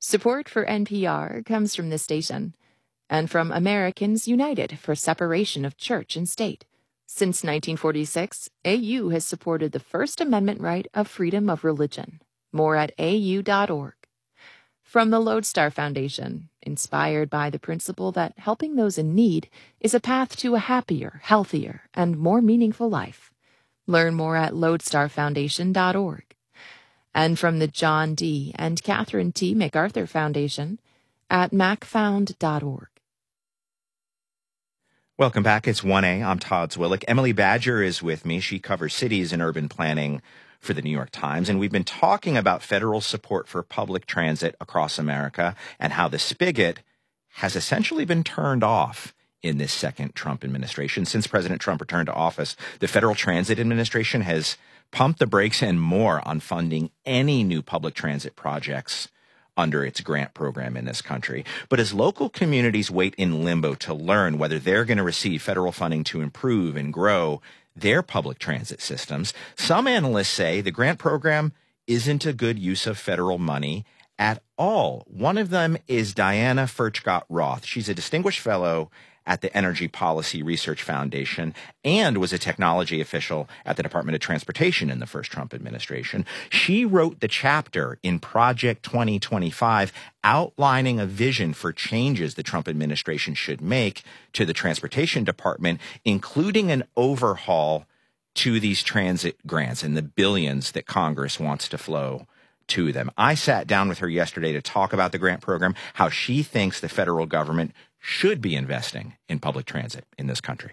Support for NPR comes from this station and from Americans United for Separation of Church and State. Since 1946, AU has supported the First Amendment right of freedom of religion. More at au.org. From the Lodestar Foundation, inspired by the principle that helping those in need is a path to a happier, healthier, and more meaningful life. Learn more at lodestarfoundation.org. And from the John D. and Catherine T. MacArthur Foundation at macfound.org. Welcome back. It's 1A. I'm Todd Zwillich. Emily Badger is with me. She covers cities and urban planning for the New York Times. And we've been talking about federal support for public transit across America and how the spigot has essentially been turned off in this second Trump administration. Since President Trump returned to office, the Federal Transit Administration has pumped the brakes and more on funding any new public transit projects under its grant program in this country. But as local communities wait in limbo to learn whether they're going to receive federal funding to improve and grow their public transit systems, some analysts say the grant program isn't a good use of federal money at all. One of them is Diana Furchtgott-Roth. She's a distinguished fellow at the Energy Policy Research Foundation and was a technology official at the Department of Transportation in the first Trump administration. She wrote the chapter in Project 2025 outlining a vision for changes the Trump administration should make to the Transportation Department, including an overhaul to these transit grants and the billions that Congress wants to flow to them. I sat down with her yesterday to talk about the grant program, how she thinks the federal government should be investing in public transit in this country.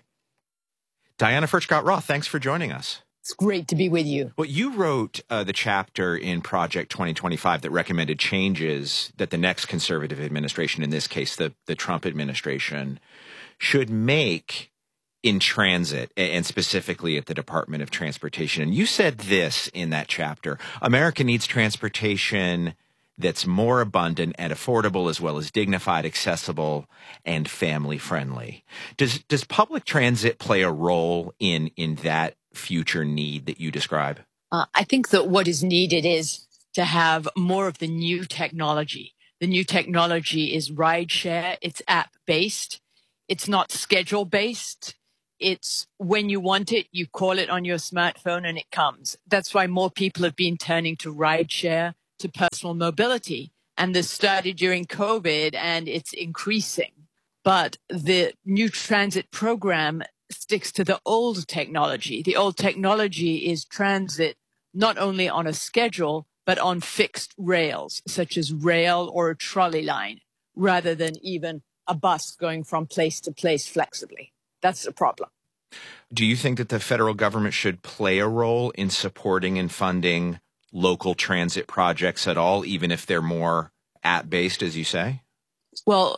Diana Furchtgott-Roth, thanks for joining us. It's great to be with you. Well, you wrote the chapter in Project 2025 that recommended changes that the next conservative administration, in this case, the Trump administration, should make in transit and specifically at the Department of Transportation. And you said this in that chapter: America needs transportation that's more abundant and affordable, as well as dignified, accessible, and family-friendly. Does public transit play a role in that future need that you describe? I think that what is needed is to have more of the new technology. The new technology is rideshare. It's app-based. It's not schedule-based. It's when you want it, you call it on your smartphone and it comes. That's why more people have been turning to rideshare, to personal mobility. And this started during COVID and it's increasing. But the new transit program sticks to the old technology. The old technology is transit not only on a schedule, but on fixed rails, such as rail or a trolley line, rather than even a bus going from place to place flexibly. That's the problem. Do you think that the federal government should play a role in supporting and funding local transit projects at all, even if they're more app-based, as you say? Well,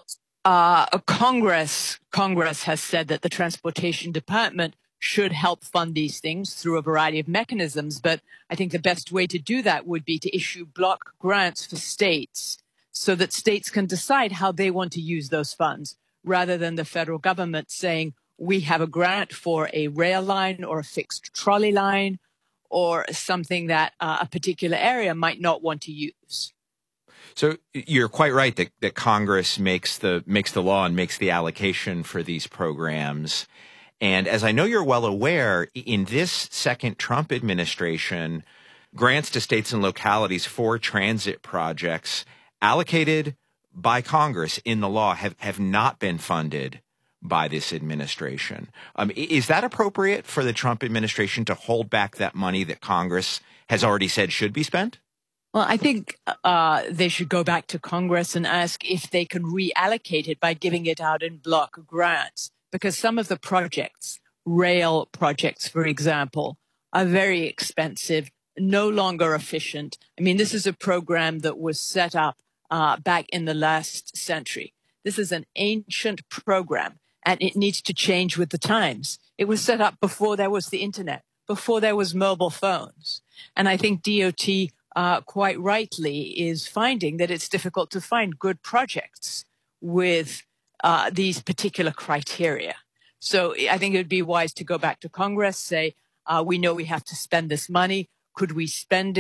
Congress has said that the Transportation Department should help fund these things through a variety of mechanisms. But I think the best way to do that would be to issue block grants for states so that states can decide how they want to use those funds, rather than the federal government saying, we have a grant for a rail line or a fixed trolley line or something that a particular area might not want to use. So you're quite right that Congress makes the law and makes the allocation for these programs. And as I know you're well aware, in this second Trump administration, grants to states and localities for transit projects allocated by Congress in the law have not been funded by this administration. Is that appropriate for the Trump administration to hold back that money that Congress has already said should be spent? Well, I think they should go back to Congress and ask if they can reallocate it by giving it out in block grants, because some of the projects, rail projects, for example, are very expensive, no longer efficient. I mean, this is a program that was set up back in the last century. This is an ancient program, and it needs to change with the times. It was set up before there was the internet, before there was mobile phones. And I think DOT quite rightly is finding that it's difficult to find good projects with these particular criteria. So I think it would be wise to go back to Congress, say, we know we have to spend this money. Could we spend it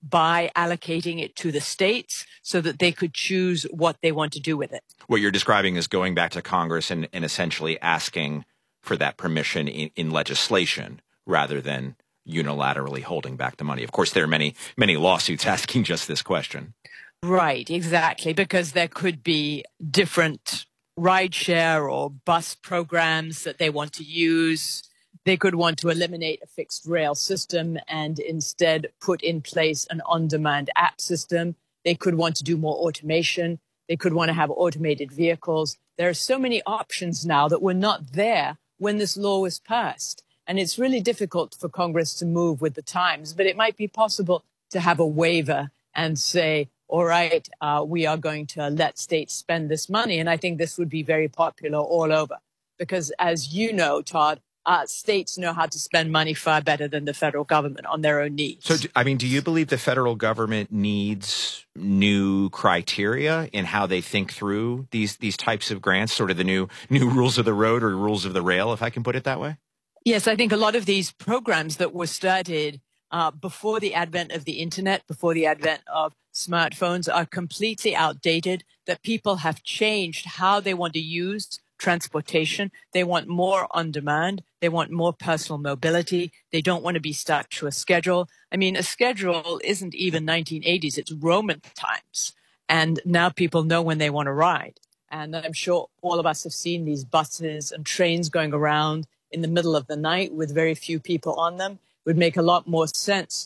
by allocating it to the states so that they could choose what they want to do with it. What you're describing is going back to Congress and essentially asking for that permission in legislation rather than unilaterally holding back the money. Of course, there are many lawsuits asking just this question. Right, exactly, because there could be different rideshare or bus programs that they want to use. They could want to eliminate a fixed rail system and instead put in place an on-demand app system. They could want to do more automation. They could want to have automated vehicles. There are so many options now that were not there when this law was passed. And it's really difficult for Congress to move with the times, but it might be possible to have a waiver and say, all right, we are going to let states spend this money. And I think this would be very popular all over because, as you know, Todd, states know how to spend money far better than the federal government on their own needs. So, do you believe the federal government needs new criteria in how they think through these types of grants, sort of the new rules of the road or rules of the rail, if I can put it that way? Yes, I think a lot of these programs that were started before the advent of the internet, before the advent of smartphones are completely outdated, that people have changed how they want to use transportation. They want more on demand. They want more personal mobility. They don't want to be stuck to a schedule. I mean, a schedule isn't even 1980s. It's Roman times. And now people know when they want to ride. And I'm sure all of us have seen these buses and trains going around in the middle of the night with very few people on them. It would make a lot more sense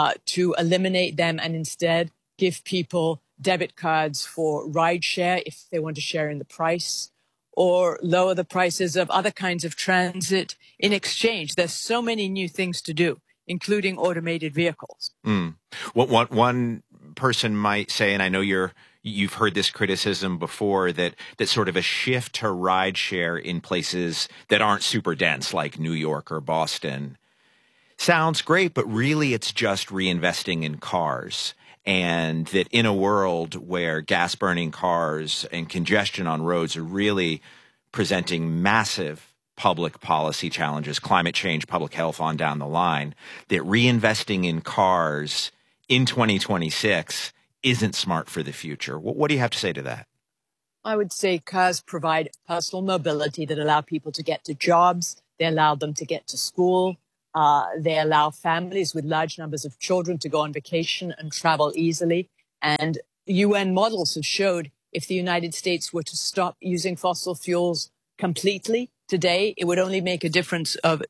to eliminate them and instead give people debit cards for rideshare if they want to share in the price, or lower the prices of other kinds of transit in exchange. There's so many new things to do, including automated vehicles. What one person might say, and I know you've heard this criticism before, that sort of a shift to rideshare in places that aren't super dense, like New York or Boston, sounds great, but really it's just reinvesting in cars. And that in a world where gas-burning cars and congestion on roads are really presenting massive public policy challenges, climate change, public health on down the line, that reinvesting in cars in 2026 isn't smart for the future. What do you have to say to that? I would say cars provide personal mobility that allow people to get to jobs. They allow them to get to school. They allow families with large numbers of children to go on vacation and travel easily. And UN models have showed if the United States were to stop using fossil fuels completely today, it would only make a difference of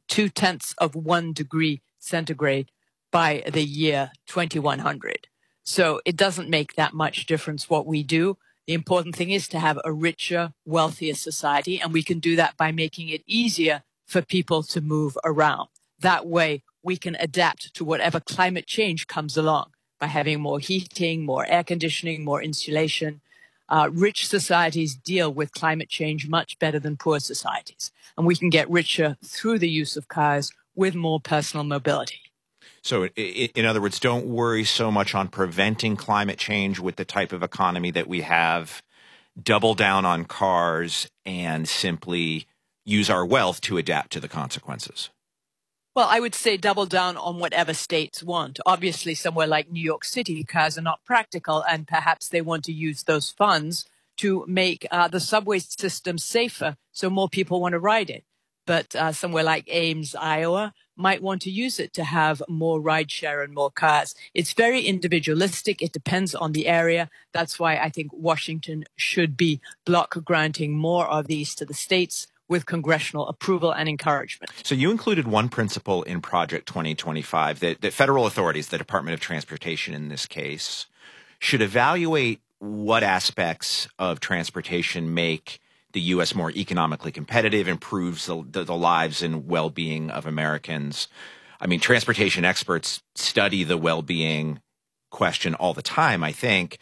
0.2 degrees centigrade by the year 2100. So it doesn't make that much difference what we do. The important thing is to have a richer, wealthier society. And we can do that by making it easier for people to move around. That way, we can adapt to whatever climate change comes along by having more heating, more air conditioning, more insulation. Rich societies deal with climate change much better than poor societies. And we can get richer through the use of cars with more personal mobility. So in other words, don't worry so much on preventing climate change with the type of economy that we have. Double down on cars and simply use our wealth to adapt to the consequences. Well, I would say double down on whatever states want. Obviously, somewhere like New York City, cars are not practical, and perhaps they want to use those funds to make the subway system safer so more people want to ride it. But somewhere like Ames, Iowa, might want to use it to have more rideshare and more cars. It's very individualistic. It depends on the area. That's why I think Washington should be block granting more of these to the states with congressional approval and encouragement. So you included one principle in Project 2025 that federal authorities, the Department of Transportation in this case, should evaluate what aspects of transportation make the U.S. more economically competitive, improves the lives and well-being of Americans. I mean, transportation experts study the well-being question all the time, I think.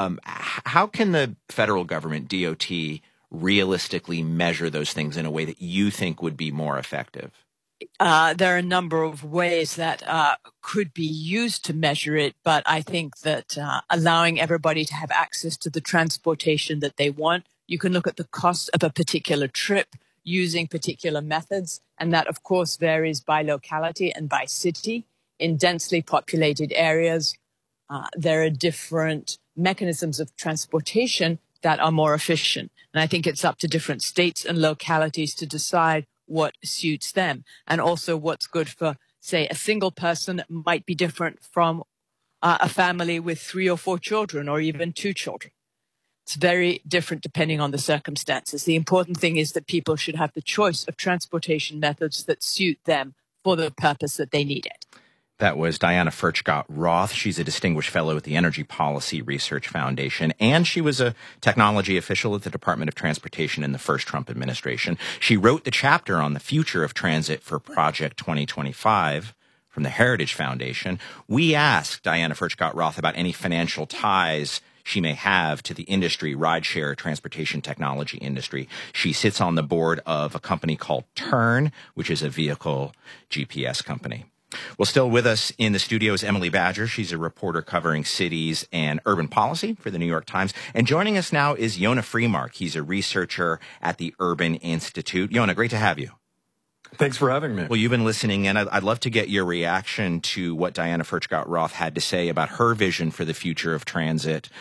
How can the federal government, DOT, realistically measure those things in a way that you think would be more effective? There are a number of ways that could be used to measure it, but I think that allowing everybody to have access to the transportation that they want, you can look at the cost of a particular trip using particular methods, and that, of course, varies by locality and by city. In densely populated areas, There are different mechanisms of transportation that are more efficient. And I think it's up to different states and localities to decide what suits them. And also what's good for, say, a single person might be different from a family with 3 or 4 children or even 2 children. It's very different depending on the circumstances. The important thing is that people should have the choice of transportation methods that suit them for the purpose that they need it. That was Diana Furchtgott-Roth. She's a distinguished fellow at the Energy Policy Research Foundation, and she was a technology official at the Department of Transportation in the first Trump administration. She wrote the chapter on the future of transit for Project 2025 from the Heritage Foundation. We asked Diana Furchtgott-Roth about any financial ties she may have to the industry, rideshare transportation technology industry. She sits on the board of a company called Tern, which is a vehicle GPS company. Well, still with us in the studio is Emily Badger. She's a reporter covering cities and urban policy for the New York Times. And joining us now is Yonah Freemark. He's a researcher at the Urban Institute. Yonah, great to have you. Thanks for having me. Well, you've been listening, and I'd love to get your reaction to what Diana Furchtgott-Roth had to say about her vision for the future of transit.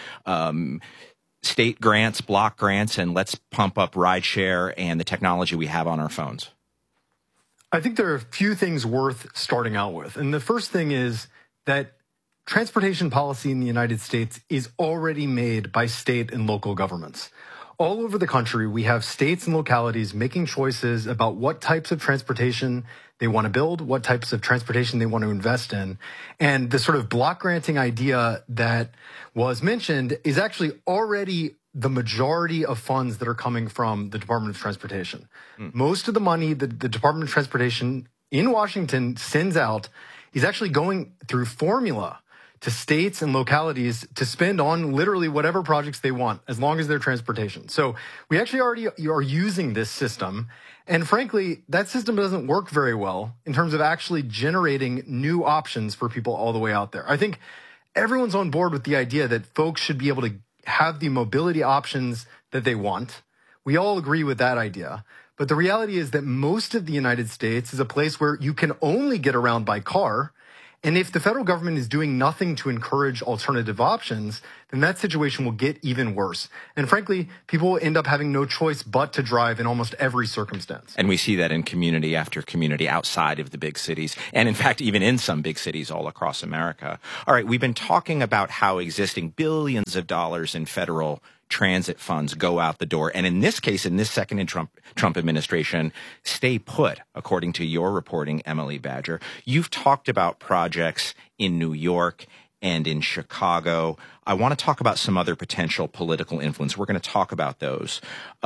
State grants, block grants, and let's pump up rideshare and the technology we have on our phones. I think there are a few things worth starting out with. And the first thing is that transportation policy in the United States is already made by state and local governments. All over the country, we have states and localities making choices about what types of transportation they want to build, what types of transportation they want to invest in. And the sort of block granting idea that was mentioned is actually already the majority of funds that are coming from the Department of Transportation. Most of the money that the Department of Transportation in Washington sends out is actually going through formula to states and localities to spend on literally whatever projects they want, as long as they're transportation. So we actually already are using this system. And frankly, that system doesn't work very well in terms of actually generating new options for people all the way out there. I think everyone's on board with the idea that folks should be able to have the mobility options that they want. We all agree with that idea. But the reality is that most of the United States is a place where you can only get around by car. And if the federal government is doing nothing to encourage alternative options, then that situation will get even worse. And frankly, people will end up having no choice but to drive in almost every circumstance. And we see that in community after community outside of the big cities, and in fact, even in some big cities all across America. All right, we've been talking about how existing billions of dollars in federal transit funds go out the door. And in this case, in this second Trump administration, stay put, according to your reporting, Emily Badger. You've talked about projects in New York and in Chicago. I want to talk about some other potential political influence. We're going to talk about those.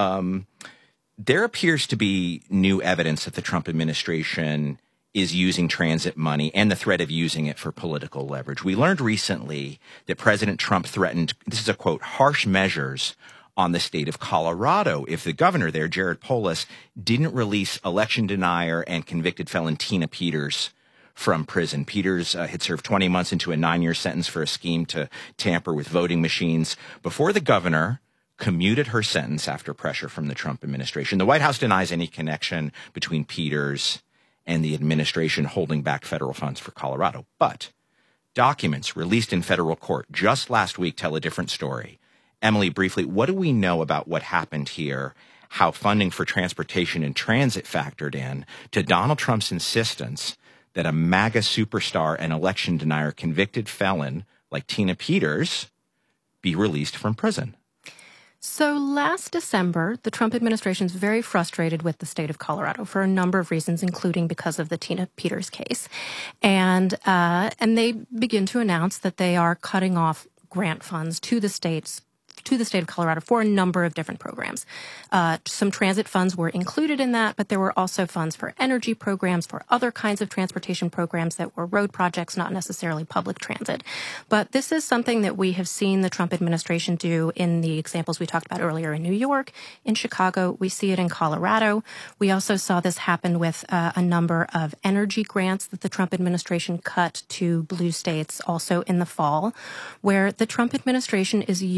There appears to be new evidence that the Trump administration is using transit money and the threat of using it for political leverage. We learned recently that President Trump threatened, this is a quote, harsh measures on the state of Colorado if the governor there, Jared Polis, didn't release election denier and convicted felon Tina Peters from prison. Peters had served 20 months into a 9-year sentence for a scheme to tamper with voting machines before the governor commuted her sentence after pressure from the Trump administration. The White House denies any connection between Peters and the administration holding back federal funds for Colorado. But documents released in federal court just last week tell a different story. Emily, briefly, what do we know about what happened here, how funding for transportation and transit factored in to Donald Trump's insistence that a MAGA superstar and election denier convicted felon like Tina Peters be released from prison? So last December, the Trump administration is very frustrated with the state of Colorado for a number of reasons, including because of the Tina Peters case. And they begin to announce that they are cutting off grant funds to the state of Colorado for a number of different programs. Some transit funds were included in that, but there were also funds for energy programs, for other kinds of transportation programs that were road projects, not necessarily public transit. But this is something that we have seen the Trump administration do in the examples we talked about earlier in New York, in Chicago. We see it in Colorado. We also saw this happen with a number of energy grants that the Trump administration cut to blue states also in the fall, where the Trump administration is using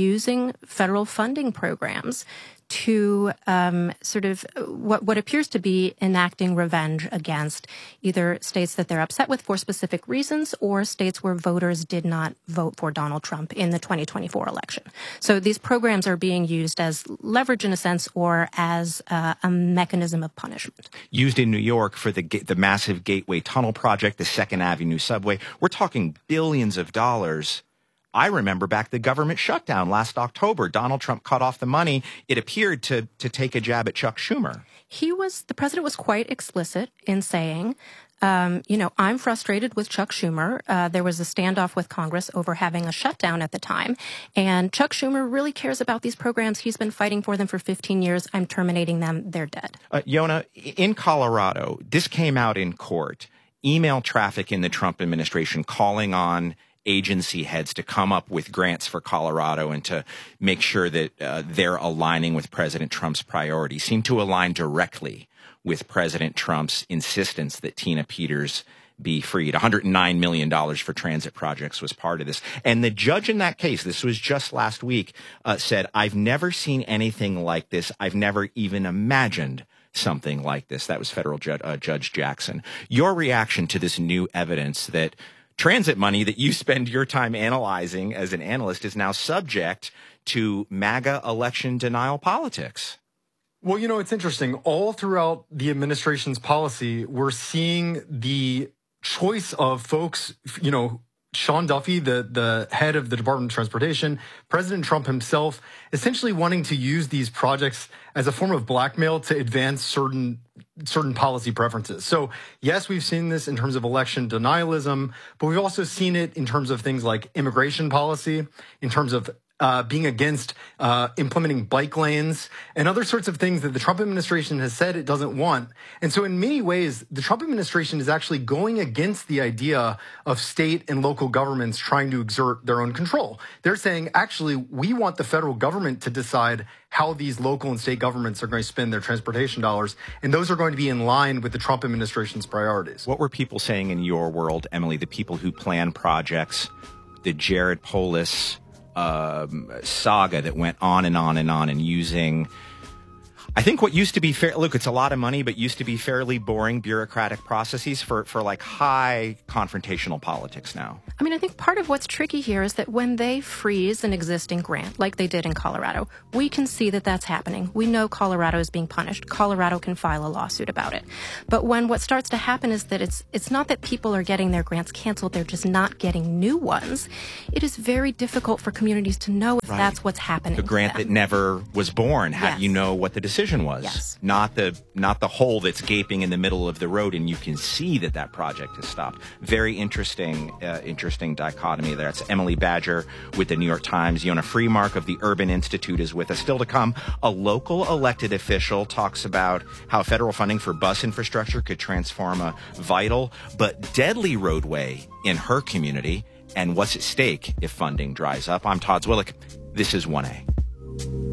using federal funding programs to sort of what appears to be enacting revenge against either states that they're upset with for specific reasons or states where voters did not vote for Donald Trump in the 2024 election. So these programs are being used as leverage in a sense or as a mechanism of punishment. Used in New York for the massive Gateway Tunnel project, the 2nd Avenue subway. We're talking billions of dollars. I remember back the government shutdown last October. Donald Trump cut off the money. It appeared to take a jab at Chuck Schumer. The president was quite explicit in saying, I'm frustrated with Chuck Schumer. There was a standoff with Congress over having a shutdown at the time. And Chuck Schumer really cares about these programs. He's been fighting for them for 15 years. I'm terminating them. They're dead. Yonah, in Colorado, this came out in court. Email traffic in the Trump administration calling on agency heads to come up with grants for Colorado and to make sure that they're aligning with President Trump's priorities seem to align directly with President Trump's insistence that Tina Peters be freed. $109 million for transit projects was part of this. And the judge in that case, this was just last week, said, I've never seen anything like this. I've never even imagined something like this. That was federal Judge Jackson. Your reaction to this new evidence that transit money that you spend your time analyzing as an analyst is now subject to MAGA election denial politics? Well, it's interesting. All throughout the administration's policy, we're seeing the choice of folks, Sean Duffy, the head of the Department of Transportation, President Trump himself, essentially wanting to use these projects as a form of blackmail to advance certain policy preferences. So, yes, we've seen this in terms of election denialism, but we've also seen it in terms of things like immigration policy, in terms of being against implementing bike lanes and other sorts of things that the Trump administration has said it doesn't want. And so in many ways, the Trump administration is actually going against the idea of state and local governments trying to exert their own control. They're saying, actually, we want the federal government to decide how these local and state governments are going to spend their transportation dollars, and those are going to be in line with the Trump administration's priorities. What were people saying in your world, Emily, the people who plan projects, the Jared Polis saga that went on and on and on, and using, I think what used to be look, it's a lot of money, but used to be fairly boring bureaucratic processes for like high confrontational politics now? I think part of what's tricky here is that when they freeze an existing grant, like they did in Colorado, we can see that that's happening. We know Colorado is being punished. Colorado can file a lawsuit about it. But when what starts to happen is that it's not that people are getting their grants canceled, they're just not getting new ones. It is very difficult for communities to know if that's what's happening. The grant that never was born, how do you know what the decision was? Yes. Not the hole that's gaping in the middle of the road, and you can see that project has stopped. Very interesting dichotomy there. It's Emily Badger with the New York Times. Yonah Freemark of the Urban Institute is with us. Still to come, a local elected official talks about how federal funding for bus infrastructure could transform a vital but deadly roadway in her community, and what's at stake if funding dries up. I'm Todd Zwillich. This is 1A.